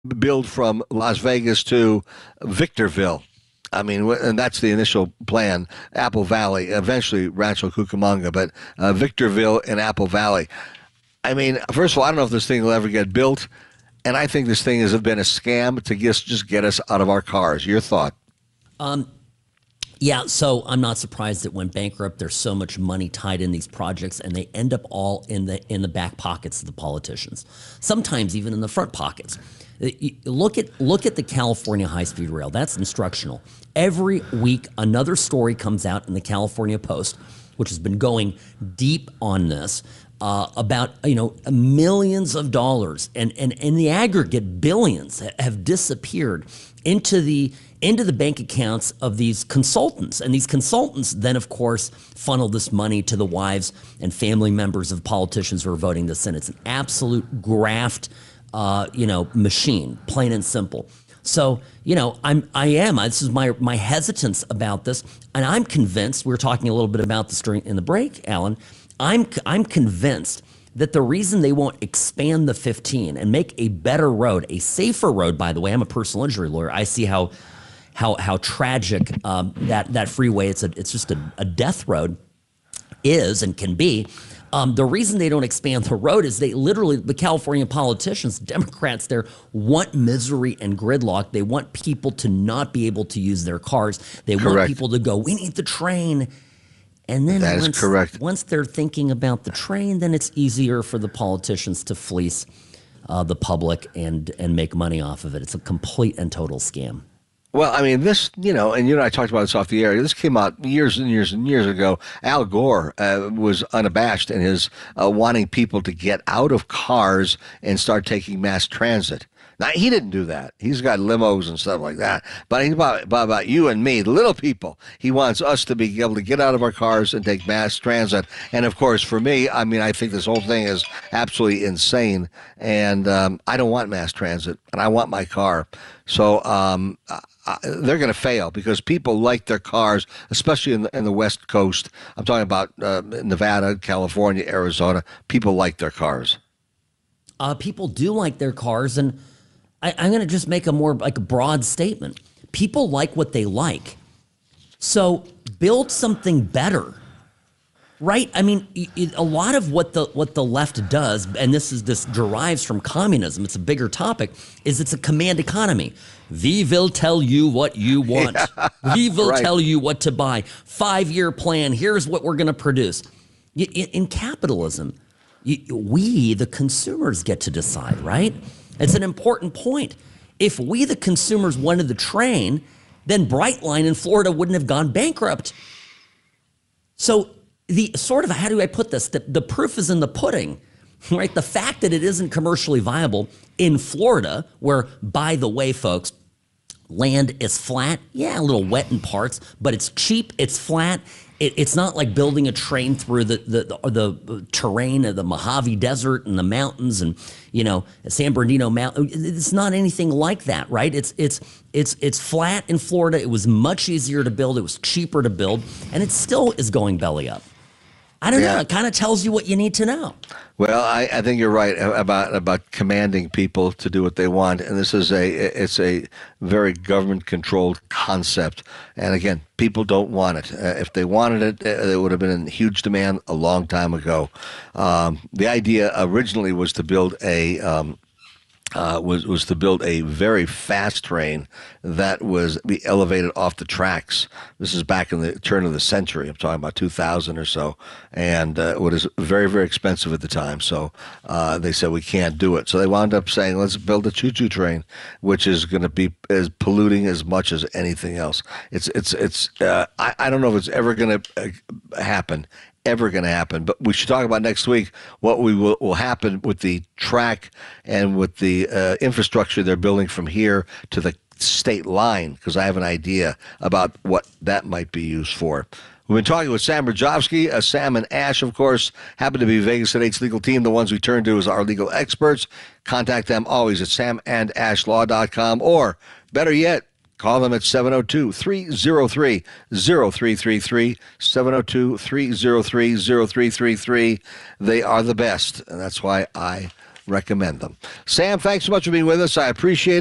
build from Las Vegas to Victorville. I mean, and that's the initial plan. Apple Valley, eventually Rancho Cucamonga, but Victorville and Apple Valley. I mean, first of all, I don't know if this thing will ever get built, and I think this thing has been a scam to just get us out of our cars. Your thought? Yeah, so I'm not surprised it went bankrupt. There's so much money tied in these projects, and they end up all in the back pockets of the politicians. Sometimes even in the front pockets. Look at the California high-speed rail. That's instructional. Every week, another story comes out in the California Post, which has been going deep on this, about millions of dollars and in the aggregate billions have disappeared into the bank accounts of these consultants. And these consultants then, of course, funnel this money to the wives and family members of politicians who are voting this in. It's an absolute graft, machine, plain and simple. So, this is my hesitance about this. And I'm convinced, we were talking a little bit about this in the break, Alan, I'm convinced that the reason they won't expand the 15 and make a better road, a safer road, by the way, I'm a personal injury lawyer. I see how tragic that freeway, it's just a death road is and can be. The reason they don't expand the road is the California politicians, Democrats there, want misery and gridlock. They want people to not be able to use their cars. They want people to go, we need the train. And then that is correct. Once they're thinking about the train, then it's easier for the politicians to fleece the public and make money off of it. It's a complete and total scam. Well, I mean, this, and I talked about this off the air. This came out years and years and years ago. Al Gore was unabashed in his wanting people to get out of cars and start taking mass transit. Now, he didn't do that. He's got limos and stuff like that. But he's about you and me, the little people. He wants us to be able to get out of our cars and take mass transit. And, of course, for me, I mean, I think this whole thing is absolutely insane. And I don't want mass transit, and I want my car. So they're going to fail because people like their cars, especially in the West Coast. I'm talking about Nevada, California, Arizona. People like their cars. People do like their cars, and I'm going to just make a more broad statement. People like what they like. So build something better, right? I mean, a lot of what the left does, and this derives from communism. It's a bigger topic. It's a command economy. We will tell you what you want. Yeah, we will tell you what to buy. 5-year plan. Here's what we're going to produce. In capitalism, we, the consumers, get to decide, right? It's an important point. If we, the consumers, wanted the train, then Brightline in Florida wouldn't have gone bankrupt. So how do I put this? The proof is in the pudding, right? The fact that it isn't commercially viable in Florida, where, by the way, folks, land is flat. Yeah, a little wet in parts, but it's cheap. It's flat. It's not like building a train through the terrain of the Mojave Desert and the mountains and San Bernardino Mountain. It's not anything like that, right? It's flat in Florida. It was much easier to build. It was cheaper to build, and it still is going belly up. I don't know. It kind of tells you what you need to know. Well, I think you're right about commanding people to do what they want, and it's a very government-controlled concept. And again, people don't want it. If they wanted it, it would have been in huge demand a long time ago. The idea originally was to build was to build a very fast train that was be elevated off the tracks. This is back in the turn of the century. I'm talking about 2000 or so, and it was very, very expensive at the time. So they said we can't do it. So they wound up saying let's build a choo-choo train, which is going to be as polluting as much as anything else. I don't know if it's ever going to happen. But we should talk about next week what will happen with the track and with the infrastructure they're building from here to the state line, because I have an idea about what that might be used for. We've been talking with Sam Rajovsky. Sam and Ash, of course, happen to be Vegas at 8's legal team. The ones we turn to as our legal experts. Contact them always at samandashlaw.com, or better yet, call them at 702-303-0333, 702-303-0333. They are the best, and that's why I recommend them. Sam, thanks so much for being with us. I appreciate it.